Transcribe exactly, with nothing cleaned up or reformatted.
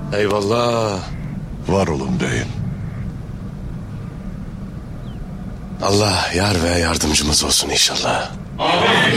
Eyvallah. Var olun beyim. Allah yar ve yardımcımız olsun inşallah. Amin.